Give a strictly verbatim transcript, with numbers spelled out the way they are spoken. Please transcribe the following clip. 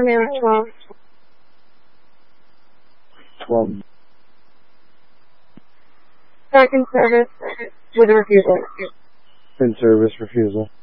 name twelve. twelve. Back in service with a refusal. In service refusal.